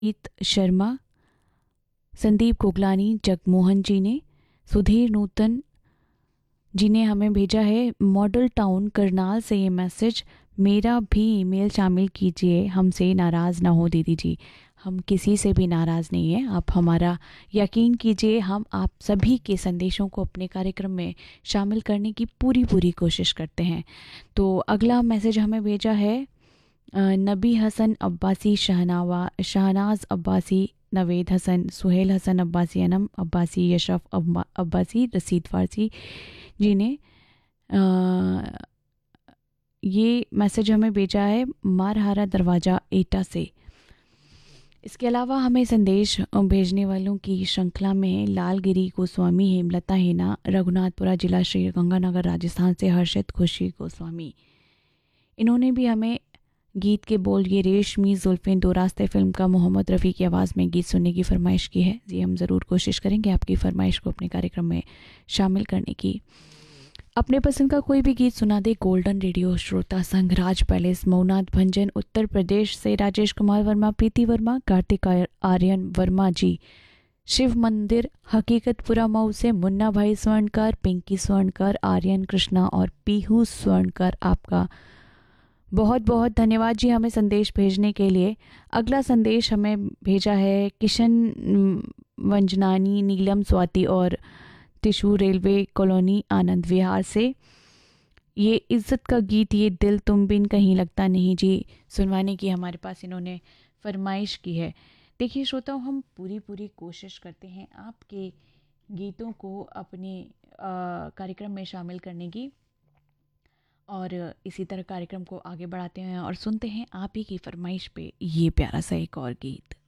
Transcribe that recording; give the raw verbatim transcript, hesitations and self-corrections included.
इत शर्मा, संदीप कोगलानी, जगमोहन जी ने, सुधीर नूतन जी ने हमें भेजा है मॉडल टाउन करनाल से ये मैसेज। मेरा भी ईमेल शामिल कीजिए, हमसे नाराज़ ना हो दीदी जी। हम किसी से भी नाराज़ नहीं हैं, आप हमारा यकीन कीजिए, हम आप सभी के संदेशों को अपने कार्यक्रम में शामिल करने की पूरी पूरी कोशिश करते हैं। तो अगला मैसेज हमें भेजा है अ, नबी हसन अब्बासी, शहनावा शहनाज अब्बासी, नवेद हसन, सुहेल हसन अब्बासी, अनम अब्बासी, यशरफ अब्बा अब्बासी, रसीद फारसी जी ने अ, ये मैसेज हमें भेजा है मारहारा दरवाज़ा एटा से। इसके अलावा हमें संदेश भेजने वालों की श्रृंखला में लालगिरी गोस्वामी, हेमलता हेना, रघुनाथपुरा जिला श्री गंगानगर राजस्थान से हर्षित खुशी गोस्वामी। इन्होंने भी हमें गीत के बोल ये रेशमी जुल्फ़ें दो रास्ते फिल्म का मोहम्मद रफ़ी की आवाज़ में गीत सुनने की फरमाइश की है। जी, हम ज़रूर कोशिश करेंगे आपकी फरमाइश को अपने कार्यक्रम में शामिल करने की। अपने पसंद का कोई भी गीत सुना दे, गोल्डन रेडियो श्रोता संघ, राज पैलेस, मऊनाथ भंजन, उत्तर प्रदेश से राजेश कुमार वर्मा, प्रीति वर्मा, कार्तिक आर्यन वर्मा जी, शिव मंदिर हकीकतपुरा मऊ से मुन्ना भाई स्वर्णकर, पिंकी स्वर्णकर, आर्यन कृष्णा और पीहू स्वर्णकर, आपका बहुत बहुत धन्यवाद जी हमें संदेश भेजने के लिए। अगला संदेश हमें भेजा है किशन वंजनानी, नीलम स्वाति और tissue railway colony Anand Vihar से। ये इज्जत का गीत ये दिल तुम बिन कहीं लगता नहीं जी सुनवाने की हमारे पास इन्होंने फरमाइश की है। देखिए श्रोताओ, हम पूरी पूरी कोशिश करते हैं आपके गीतों को अपने कार्यक्रम में शामिल करने की, और इसी तरह कार्यक्रम को आगे बढ़ाते हैं और सुनते हैं आप ही की फरमाइश पे ये प्यारा सा एक और गीत।